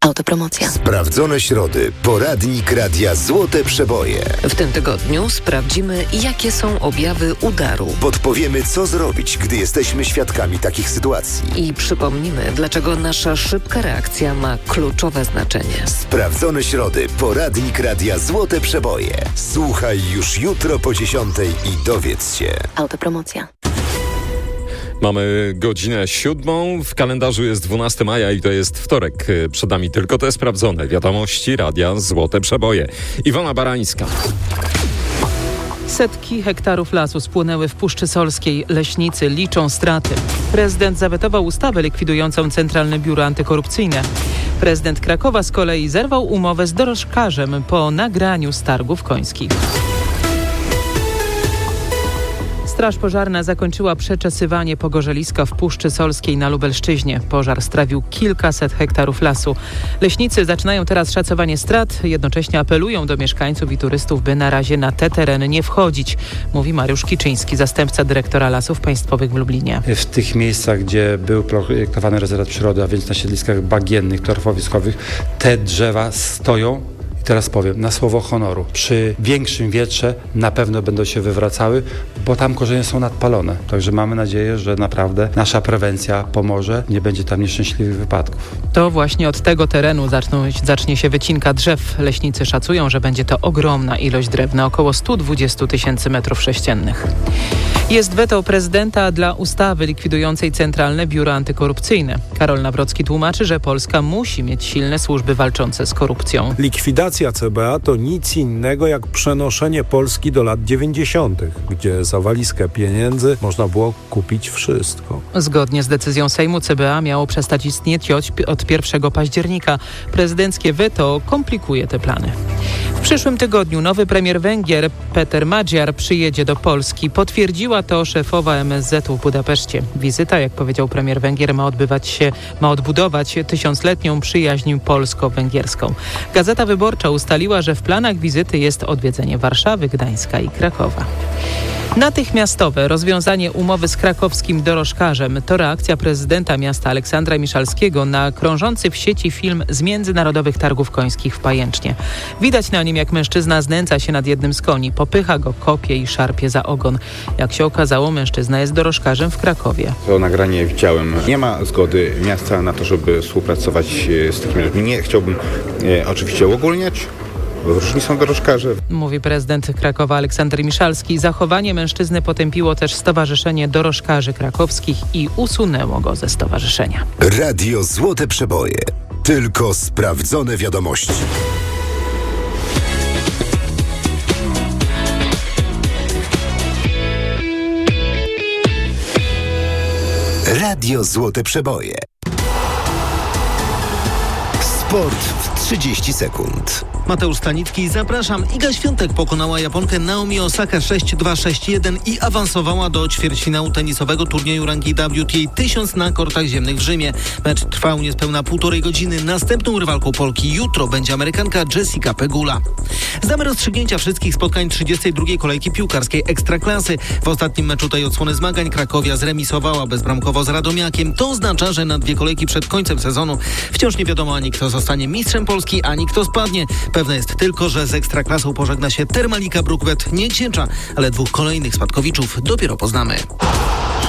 Autopromocja. Sprawdzone środy. Poradnik Radia Złote Przeboje. W tym tygodniu sprawdzimy, jakie są objawy udaru. Podpowiemy, co zrobić, gdy jesteśmy świadkami takich sytuacji. I przypomnimy, dlaczego nasza szybka reakcja ma kluczowe znaczenie. Sprawdzone środy. Poradnik Radia Złote Przeboje. Słuchaj już jutro po 10:00 i dowiedz się. Autopromocja. Mamy godzinę 7, w kalendarzu jest 12 maja i to jest wtorek. Przed nami tylko te sprawdzone wiadomości Radia Złote Przeboje. Iwona Barańska. Setki hektarów lasu spłonęły w Puszczy Solskiej. Leśnicy liczą straty. Prezydent zawetował ustawę likwidującą Centralne Biuro Antykorupcyjne. Prezydent Krakowa z kolei zerwał umowę z dorożkarzem po nagraniu z targów końskich. Straż pożarna zakończyła przeczesywanie pogorzeliska w Puszczy Solskiej na Lubelszczyźnie. Pożar strawił kilkaset hektarów lasu. Leśnicy zaczynają teraz szacowanie strat, jednocześnie apelują do mieszkańców i turystów, by na razie na te tereny nie wchodzić, mówi Mariusz Kiczyński, zastępca dyrektora Lasów Państwowych w Lublinie. W tych miejscach, gdzie był projektowany rezerwat przyrody, a więc na siedliskach bagiennych, torfowiskowych, te drzewa stoją. I teraz powiem, na słowo honoru, przy większym wietrze na pewno będą się wywracały, bo tam korzenie są nadpalone. Także mamy nadzieję, że naprawdę nasza prewencja pomoże, nie będzie tam nieszczęśliwych wypadków. To właśnie od tego terenu zacznie się wycinka drzew. Leśnicy szacują, że będzie to ogromna ilość drewna, około 120 000 metrów sześciennych. Jest weto prezydenta dla ustawy likwidującej Centralne Biuro Antykorupcyjne. Karol Nawrocki tłumaczy, że Polska musi mieć silne służby walczące z korupcją. Likwidacja CBA to nic innego jak przenoszenie Polski do lat 90., gdzie za walizkę pieniędzy można było kupić wszystko. Zgodnie z decyzją Sejmu CBA miało przestać istnieć od 1 października. Prezydenckie weto komplikuje te plany. W przyszłym tygodniu nowy premier Węgier Peter Magyar przyjedzie do Polski. Potwierdziła to szefowa MSZ-u w Budapeszcie. Wizyta, jak powiedział premier Węgier, ma odbudować tysiącletnią przyjaźń polsko-węgierską. Gazeta Wyborcza ustaliła, że w planach wizyty jest odwiedzenie Warszawy, Gdańska i Krakowa. Natychmiastowe rozwiązanie umowy z krakowskim dorożkarzem to reakcja prezydenta miasta Aleksandra Miszalskiego na krążący w sieci film z międzynarodowych targów końskich w Pajęcznie. Widać na nim, jak mężczyzna znęca się nad jednym z koni, popycha go, kopie i szarpie za ogon. Jak się okazało, mężczyzna jest dorożkarzem w Krakowie. To nagranie widziałem. Nie ma zgody miasta na to, żeby współpracować z takimi ludźmi. Nie chciałbym oczywiście uogólniać. Różni są dorożkarze. Mówi prezydent Krakowa Aleksander Miszalski. Zachowanie mężczyzny potępiło też Stowarzyszenie Dorożkarzy Krakowskich i usunęło go ze stowarzyszenia. Radio Złote Przeboje. Tylko sprawdzone wiadomości. Radio Złote Przeboje. Sport w 30 sekund. Mateusz Stanicki, zapraszam. Iga Świątek pokonała Japonkę Naomi Osaka 6-2, 6-1 i awansowała do ćwierćfinału tenisowego turnieju rangi WTA 1000 na kortach ziemnych w Rzymie. Mecz trwał niespełna 1,5 godziny. Następną rywalką Polki jutro będzie Amerykanka Jessica Pegula. Znamy rozstrzygnięcia wszystkich spotkań 32. kolejki piłkarskiej Ekstraklasy. W ostatnim meczu tej odsłony zmagań Krakowia zremisowała bezbramkowo z Radomiakiem. To oznacza, że na 2 kolejki przed końcem sezonu wciąż nie wiadomo ani kto zostanie mistrzem Polski, ani kto spadnie. Pewne jest tylko, że z Ekstraklasą pożegna się Termalika Brukvet Nieciecza, ale 2 kolejnych spadkowiczów dopiero poznamy.